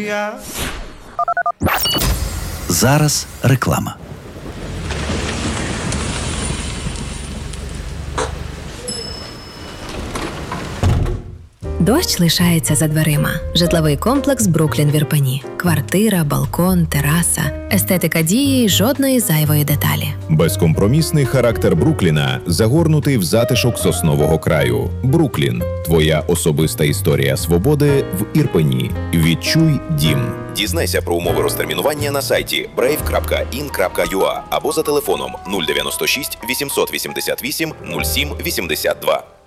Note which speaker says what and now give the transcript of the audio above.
Speaker 1: Зараз реклама.
Speaker 2: Дощ лишається за дверима. Житловий комплекс «Бруклін» в Ірпені. Квартира, балкон, тераса. Естетика дії й жодної зайвої деталі.
Speaker 3: Безкомпромісний характер Брукліна загорнутий в затишок соснового краю. Бруклін – твоя особиста історія свободи в Ірпені. Відчуй дім. Дізнайся про умови розтермінування на сайті brave.in.ua або за телефоном 096 888 07 82.